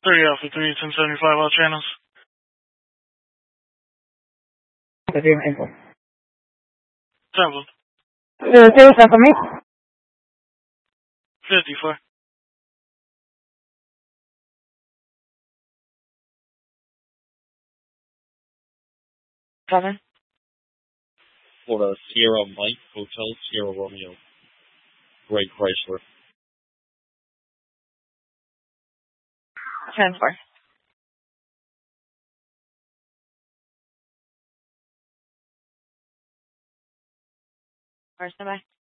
30 Alpha 3, 1075, all channels. Info. Temple. Say what's up for me? 54. Kevin? For the Sierra Mike Hotel, Sierra Romeo, Great Chrysler. 10-4. First, bye.